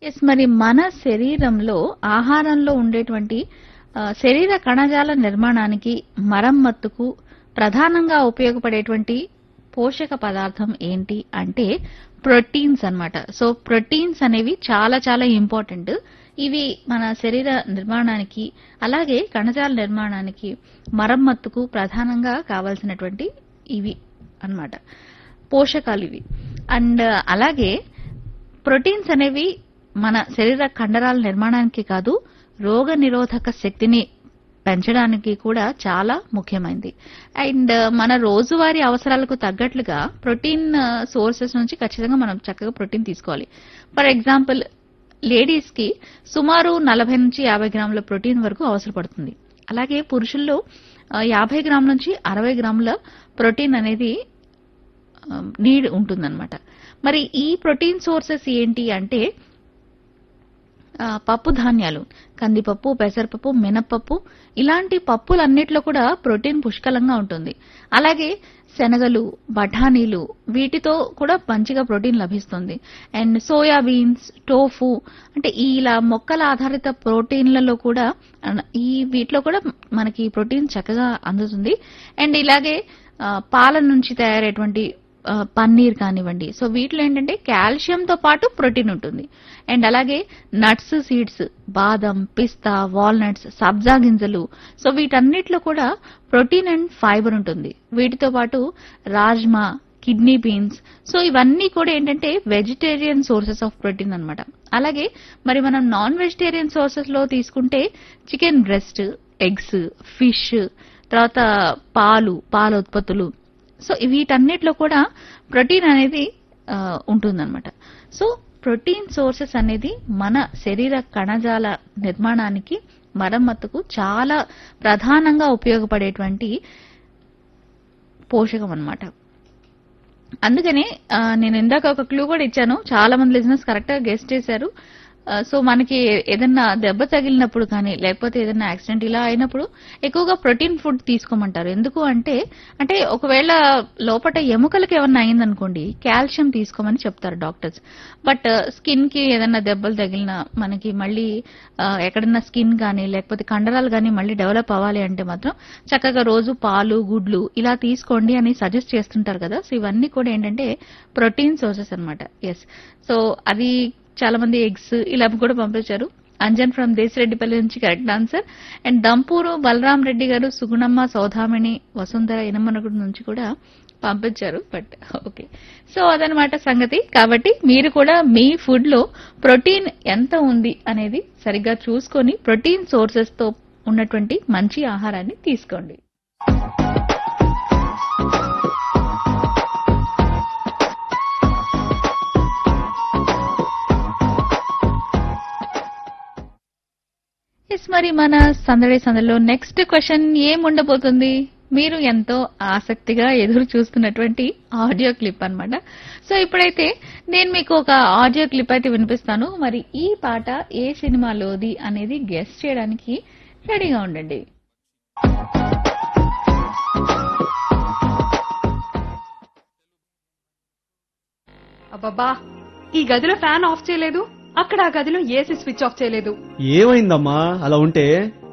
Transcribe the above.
Yes మరి మన శరీరంలో ఆహారంలో ఉండేటువంటి శరీర కణజాల నిర్మాణానికి మరమ్మత్తుకు ప్రధానంగా ఉపయోగపడేటువంటి పోషక పదార్థం ఏంటి అంటే ప్రోటీన్స్ అన్నమాట. సో ప్రోటీన్స్ అనేవి చాలా చాలా ఇంపార్టెంట్. ఇవి మన శరీర నిర్మాణానికి అలాగే కణజాల నిర్మాణానికి మరమ్మత్తుకు ప్రధానంగా కావాల్సినటువంటి ఇవి అన్నమాట, పోషకాలు ఇవి. అండ్ అలాగే ప్రోటీన్స్ అనేవి మన శరీర కండరాల నిర్మాణానికి కాదు, రోగ నిరోధక శక్తిని పెంచడానికి కూడా చాలా ముఖ్యమైనది. అండ్ మన రోజువారీ అవసరాలకు తగ్గట్లుగా ప్రోటీన్ సోర్సెస్ నుంచి ఖచ్చితంగా మనం చక్కగా ప్రోటీన్ తీసుకోవాలి. ఫర్ ఎగ్జాంపుల్ లేడీస్ కి సుమారు 40 నుంచి 50 గ్రాముల ప్రోటీన్ వరకు అవసరపడుతుంది. అలాగే పురుషుల్లో 50 గ్రాముల నుంచి 60 గ్రాముల ప్రోటీన్ అనేది నీడ్ ఉంటుందన్నమాట. మరి ఈ ప్రోటీన్ సోర్సెస్ ఏంటి అంటే పప్పు ధాన్యాలు, కందిపప్పు, పెసరపప్పు, మినప్పప్పు ఇలాంటి పప్పులన్నిట్లో కూడా ప్రోటీన్ పుష్కలంగా ఉంటుంది. అలాగే శనగలు, బఠానీలు వీటితో కూడా మంచిగా ప్రోటీన్ లభిస్తుంది. అండ్ సోయా బీన్స్, టోఫు అంటే ఇలా మొక్కల ఆధారిత ప్రోటీన్లలో కూడా వీటిలో కూడా మనకి ప్రోటీన్ చక్కగా అందుతుంది. అండ్ ఇలాగే పాల నుంచి తయారైనటువంటి పన్నీర్ కానివ్వండి, సో వీటిలో ఏంటంటే కాల్షియంతో పాటు ప్రోటీన్ ఉంటుంది. అండ్ అలాగే నట్స్, సీడ్స్, బాదం, పిస్తా, వాల్నట్స్, సబ్జా గింజలు, సో వీటన్నిటిలో కూడా ప్రోటీన్ అండ్ ఫైబర్ ఉంటుంది. వీటితో పాటు రాజ్మా, కిడ్నీ బీన్స్, సో ఇవన్నీ కూడా ఏంటంటే వెజిటేరియన్ సోర్సెస్ ఆఫ్ ప్రోటీన్ అన్నమాట. అలాగే మరి మనం నాన్ వెజిటేరియన్ సోర్సెస్ లో తీసుకుంటే చికెన్ బ్రెస్ట్, ఎగ్స్, ఫిష్, తర్వాత పాల ఉత్పత్తులు, సో వీటన్నిటిలో కూడా ప్రోటీన్ అనేది ఉంటుందన్నమాట. సో ప్రోటీన్ సోర్సెస్ అనేది మన శరీర కణజాల నిర్మాణానికి మరమ్మతుకు చాలా ప్రధానంగా ఉపయోగపడేటువంటి పోషకం అన్నమాట. అందుకనే నేను ఇందాక ఒక క్లూ కూడా ఇచ్చాను, చాలా మంది లిజనర్స్ కరెక్ట్ గా గెస్ట్ చేశారు. సో మనకి ఏదన్నా దెబ్బ తగిలినప్పుడు కానీ లేకపోతే ఏదైనా యాక్సిడెంట్ ఇలా అయినప్పుడు ఎక్కువగా ప్రోటీన్ ఫుడ్ తీసుకోమంటారు. ఎందుకు అంటే ఒకవేళ లోపల ఎముకలకు ఏమన్నా అయిందనుకోండి కాల్షియం తీసుకోమని చెప్తారు డాక్టర్స్. బట్ స్కిన్ కి ఏదన్నా దెబ్బలు తగిలినా మనకి మళ్ళీ ఎక్కడన్నా స్కిన్ కానీ లేకపోతే కండరాలు కానీ మళ్ళీ డెవలప్ అవ్వాలి అంటే మాత్రం చక్కగా రోజు పాలు, గుడ్లు ఇలా తీసుకోండి అని సజెస్ట్ చేస్తుంటారు కదా. సో ఇవన్నీ కూడా ఏంటంటే ప్రోటీన్ సోర్సెస్ అన్నమాట. ఎస్, సో అది చాలా మంది ఎగ్స్ ఇలా కూడా పంపించారు. అంజన్ ఫ్రమ్ దేశరెడ్డిపల్లి నుంచి correct answer. And Dampuru Balaram Reddy గారు, సుగుణమ్మ, సౌధామిణి, వసుంధర ఇనమనగుడి నుంచి కూడా పంపించారు. బట్ ఓకే, సో అదనమాట సంగతి. కాబట్టి మీరు కూడా మీ ఫుడ్ లో ప్రోటీన్ ఎంత ఉంది అనేది సరిగ్గా చూసుకొని ప్రోటీన్ సోర్సెస్ తో ఉన్నటువంటి మంచి ఆహారాన్ని తీసుకోండి. మరి మన సందడిలో నెక్స్ట్ క్వశ్చన్ ఏముండబోతుంది? మీరు ఎంతో ఆసక్తిగా ఎదురు చూస్తున్నటువంటి ఆడియో క్లిప్ అన్నమాట. సో ఇప్పుడైతే నేను మీకు ఒక ఆడియో క్లిప్ అయితే వినిపిస్తాను. మరి ఈ పాట ఏ సినిమాలోది అనేది గెస్ చేయడానికి రెడీగా ఉండండి. అబ్బబ్బా, ఈ గదిలో ఫ్యాన్ ఆఫ్ చేయలేదు, అక్కడ ఆ గదిలో ఏసీ స్విచ్ ఆఫ్ చేయలేదు. ఏమైందమ్మా అలా ఉంటే?